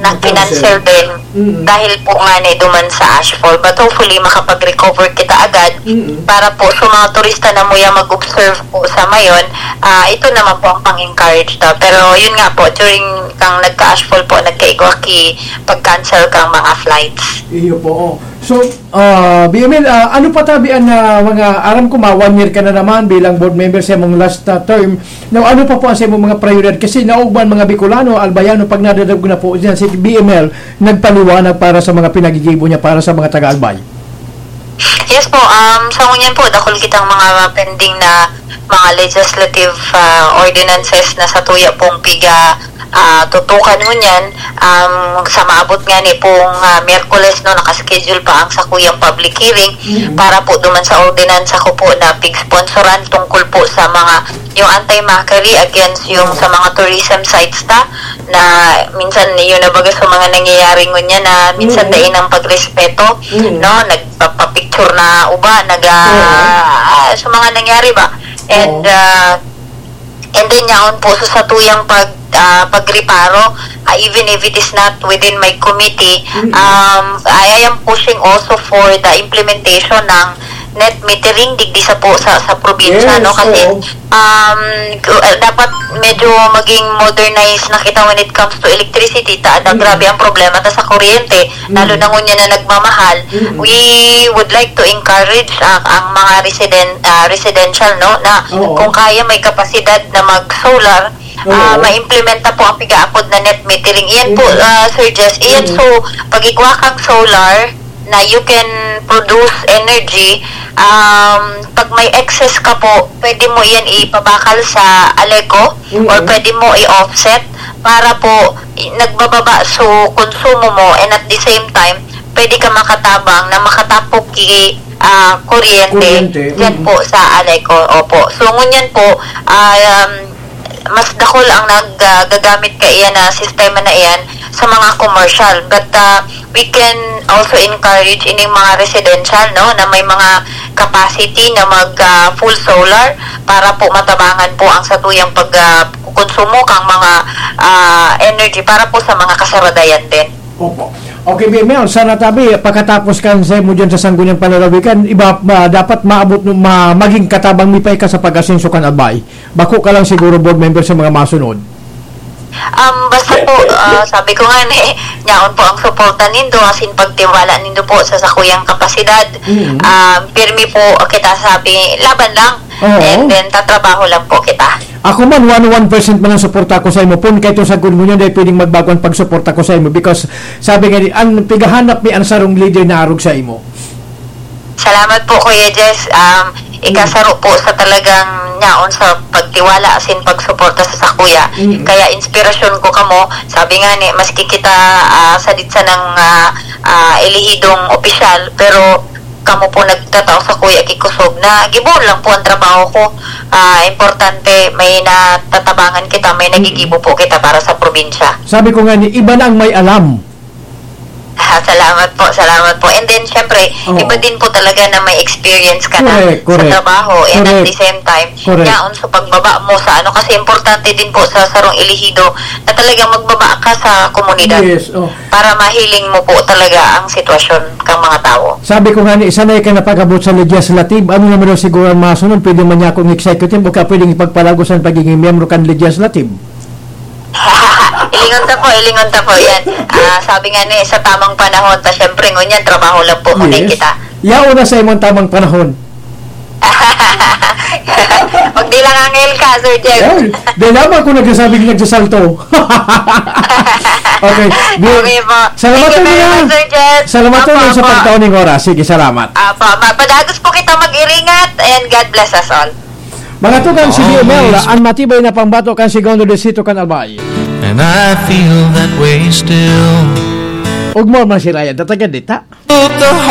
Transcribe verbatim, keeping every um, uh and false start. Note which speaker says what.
Speaker 1: na kinancel din mm-hmm. dahil po nga ni duman sa ashfall. But hopefully makapag-recover kita agad mm-hmm. para po sa mga turista na mo yung mag-observe po sa mayon, uh, ito naman po ang pang-encourage daw. Pero yun nga po, during kang nagka-ashfall po, nagka-igwaki, pag-cancel kang mga flights.
Speaker 2: Iyo po, oh. So, uh, B M L, uh, ano pa tabian na mga, aram ko ma, one year ka na naman bilang board member sa mong last uh, term. Now, ano pa po ang sa mong mga prioridad? Kasi naugban mga Bicolano, Albayano, pag nadadag na po dyan, si B M L, nagpaliwanag para sa mga pinagigibo niya para sa mga taga-Albay.
Speaker 1: Yes po, um, sa ngunyan po, dakol kitang mga pending na mga legislative uh, ordinances na sa tuya pong piga Uh, tutukan mo niyan um, sa maabot nga ni pong uh, Miyerkules no, nakaschedule pa ang sa kuyang public hearing mm-hmm. para po duman sa ordinansa ko po na pig-sponsoran tungkol po sa mga yung anti-mockery against yung sa mga tourism sites ta na minsan yun na baga sa mga nangyayari ngunyan na minsan mm-hmm. dain ang pagrespeto mm-hmm. no, nagpapapicture na uba nag uh, mm-hmm. uh, sa mga nangyari ba and uh, and then yaon po so sa tuyang pag Uh, pagreparo, uh, even if it is not within my committee, um, I, I am pushing also for the implementation ng net metering digdi sa po sa, sa probinsya, yes, no? Kasi um, dapat medyo maging modernized na kita when it comes to electricity. Ta, mm-hmm. grabe ang problema ta sa kuryente, mm-hmm. lalo na ngunya na nagmamahal. Mm-hmm. We would like to encourage uh, ang mga resident uh, residential, no, na oh, kung kaya may kapasidad na mag-solar, Uh, ma-implementa po ang pigaapod na net metering. Iyan po, uh, Sir Jess, iyan so, pag igwa kang solar na you can produce energy, um, pag may excess ka po, pwede mo iyan ipabakal sa Aleco mm-hmm. or pwede mo i-offset para po nagbababa so konsumo mo and at the same time, pwede ka makatabang na makatapok ki uh, kuryente dyan mm-hmm. po sa Aleco. Opo. So, ngunyan po, uh, um, mas dakol ang naggagamit ka iyan na sistema na iyan sa mga commercial, but uh, we can also encourage ining mga residential, no, na may mga capacity na mag uh, full solar para po matabangan po ang satuyang pag uh, konsumo kang mga uh, energy para po sa mga kasaradayan din.
Speaker 2: Opo. Okay, B M L, sana tabi, pagkatapos kan sa mo dyan sa Sangguniang Panlalawigan, iba uh, dapat maabot, ma, maging katabang mipay ka sa pag-asenso kan Albay. Bako ka lang siguro board member sa mga masunod.
Speaker 1: Um, basta po, uh, sabi ko nga eh, nyaon po ang suporta nindo, asin pagtiwala nindo po sa sakuyang kapasidad. Mm-hmm. Um, pirmi po kita sabi, laban lang. Uh-huh. And then, tatrabaho lang po kita.
Speaker 2: Ako man, one hundred one percent man ang suporta ko sa imo. Pun kahit sa Sangguniang dahil pwedeng magbago ang pagsuporta ko sa imo because sabi nga, ang pigahanap ni ang sarong leader na arog sa imo.
Speaker 1: Salamat po, Kuya Jess. Um, ikasaro po sa talagang nyaon sa pagtiwala asin pagsuporta sa sakuya. Mm-hmm. Kaya inspirasyon ko kamo, sabi nga ni, maski kita uh, saditsa ng uh, uh, elihidong opisyal, pero kamo po nagtatao sa kuya kikusog na gibon lang po ang trabaho ko. Uh, importante may natatabangan kita, may nagigibo po kita para sa probinsya.
Speaker 2: Sabi ko nga ni, iba na ang may alam.
Speaker 1: Ah, salamat po, salamat po. And then, syempre, oh. iba din po talaga na may experience ka correct, na correct. sa trabaho. And correct. At the same time, yaon sa pagbaba mo sa ano, kasi importante din po sa sarong elihido na talagang magbaba ka sa komunidad. Yes, oh. Para mahiling mo po talaga ang sitwasyon kang mga tao.
Speaker 2: Sabi ko nga ni, sanay ka na pag-abot sa legislative, ano naman daw siguro ang masunod, pwede man niya akong executive o ka pwedeng ipagpalagos ang pagiging miyembro kan legislative.
Speaker 1: ilingon ta po, ilingon ta po yan. Uh, sabi nga ni, sa tamang panahon, ta syempre ngunyan, trabaho lang po yes. kita.
Speaker 2: Yao na sa imong tamang panahon.
Speaker 1: Huwag di lang angel ka, Sir Jeff.
Speaker 2: Di naman ako nagsasabing nagsasalto. Okay.
Speaker 1: Okay po.
Speaker 2: Salamat po niya. Salamat po sa pagtaon ng oras. Sige, salamat.
Speaker 1: Apo, padagos po kita mag-iringat and God bless us all.
Speaker 2: Mga tugang si B M L, ang matibay na pambato kan Segundo Distrito kan Albay.
Speaker 3: And I feel that way still.
Speaker 2: Ug mo man si Ryan, tatagad dita.